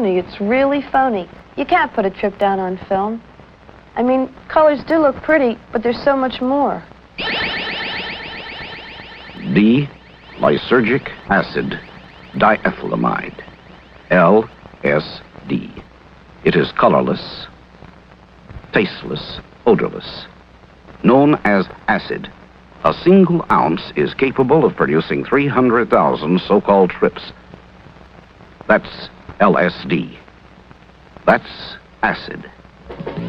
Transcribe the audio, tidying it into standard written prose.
phony. It's really phony. You can't put a trip down on film. I mean, colors do look pretty, but there's so much more. D, lysergic acid diethylamide, LSD. It is colorless, tasteless, odorless. Known as acid, a single ounce is capable of producing 300,000 so-called trips. That's LSD. That's acid.